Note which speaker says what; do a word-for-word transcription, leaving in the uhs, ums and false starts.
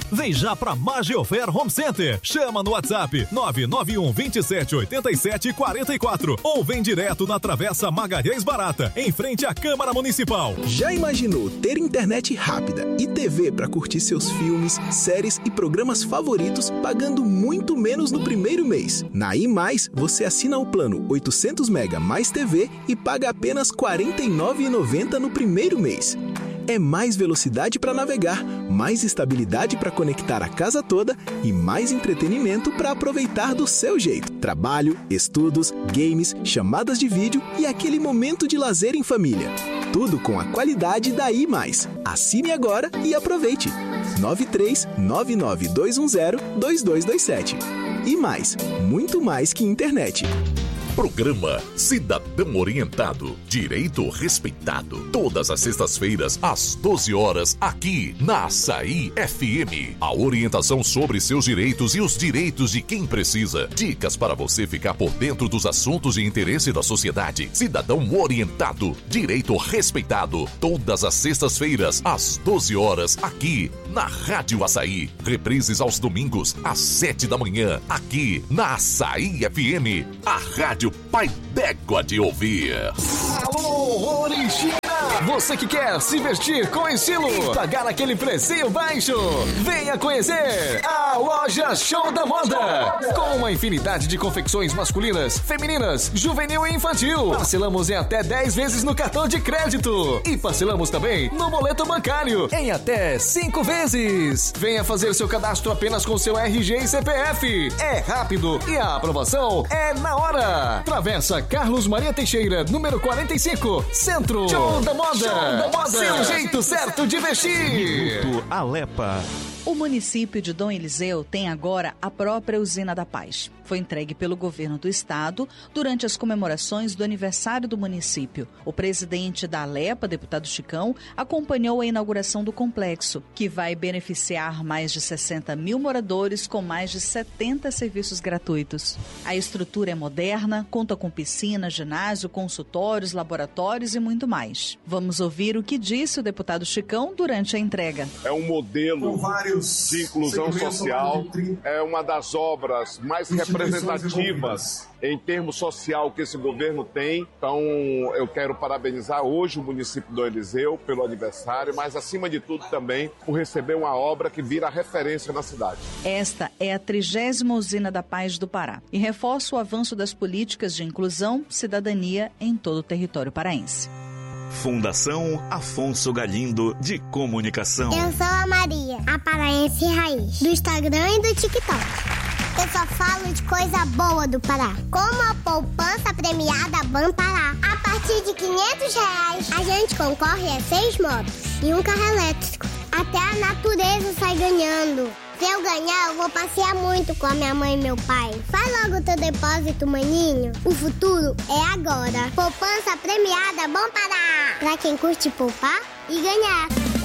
Speaker 1: Vem já pra Magiofer Home Center. Chama no WhatsApp nove nove um, dois sete, oito sete, quatro quatro ou vem direto na Travessa Magalhães Barata, em frente à Câmara Municipal.
Speaker 2: Já imaginou ter internet rápida e T V para curtir seus filmes, séries e programas favoritos pagando muito menos no primeiro mês? Na I Mais, você assina o plano oitocentos mega mais T V e paga apenas quarenta e nove reais e noventa centavos no primeiro mês. É mais velocidade para navegar, mais estabilidade para conectar a casa toda e mais entretenimento para aproveitar do seu jeito. Trabalho, estudos, games, chamadas de vídeo e aquele momento de lazer em família. Tudo com a qualidade da I Mais. Assine agora e aproveite. nove três nove nove dois um zero dois dois dois sete. I Mais, muito mais que internet.
Speaker 3: Programa Cidadão Orientado, Direito Respeitado. Todas as sextas-feiras, às doze horas, aqui na Açaí F M. A orientação sobre seus direitos e os direitos de quem precisa. Dicas para você ficar por dentro dos assuntos de interesse da sociedade. Cidadão Orientado, Direito Respeitado. Todas as sextas-feiras, às doze horas, aqui na Rádio Açaí. Reprises aos domingos, às sete da manhã, aqui na Açaí F M. A Rádio Pai d'Égua de ouvir.
Speaker 4: Alô, Orixina! Você que quer se vestir com estilo e pagar aquele precinho baixo, venha conhecer a Loja Show da Moda. Com uma infinidade de confecções masculinas, femininas, juvenil e infantil. Parcelamos em até dez vezes no cartão de crédito. E parcelamos também no boleto bancário em até cinco vezes. Venha fazer seu cadastro apenas com seu R G e C P F. É rápido e a aprovação é na hora. Travessa Carlos Maria Teixeira, número quarenta e cinco, Centro. Show da Moda. Show da Moda. Seu jeito certo de vestir.
Speaker 1: Minuto Alepa.
Speaker 5: O município de Dom Eliseu tem agora a própria Usina da Paz. Foi entregue pelo governo do estado durante as comemorações do aniversário do município. O presidente da Alepa, deputado Chicão, acompanhou a inauguração do complexo, que vai beneficiar mais de sessenta mil moradores com mais de setenta serviços gratuitos. A estrutura é moderna, conta com piscina, ginásio, consultórios, laboratórios e muito mais. Vamos ouvir o que disse o deputado Chicão durante a entrega.
Speaker 6: É um modelo de inclusão social, é uma das obras mais representativas em termos social que esse governo tem. Então eu quero parabenizar hoje o município de Dom Eliseu pelo aniversário, mas acima de tudo também por receber uma obra que vira referência na cidade.
Speaker 5: Esta é a trigésima Usina da Paz do Pará e reforça o avanço das políticas de inclusão, cidadania em todo o território paraense.
Speaker 7: Fundação Afonso Galindo de Comunicação.
Speaker 8: Eu sou a Maria, a paraense raiz, do Instagram e do TikTok. Eu só falo de coisa boa do Pará, como a poupança premiada Ban Pará. A partir de quinhentos reais, a gente concorre a seis motos e um carro elétrico. Até a natureza sai ganhando. Se eu ganhar, eu vou passear muito com a minha mãe e meu pai. Faz logo o teu depósito, maninho. O futuro é agora. Poupança premiada Bom Pará. Pra quem curte poupar e ganhar.